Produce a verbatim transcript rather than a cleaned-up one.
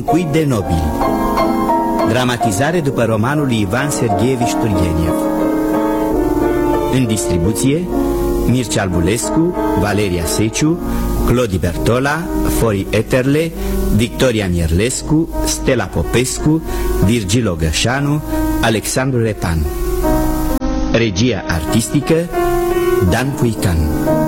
cuib de nobili. Dramatizare după romanul lui Ivan Sergeevici Turgenev. În distribuție Mircea Albulescu, Valeria Seciu, Clodi Bertola, Fori Eterle, Victoria Mierlescu, Stella Popescu, Virgil Ogășanu, Alexandru Repan. Regia artistică Dan Puican.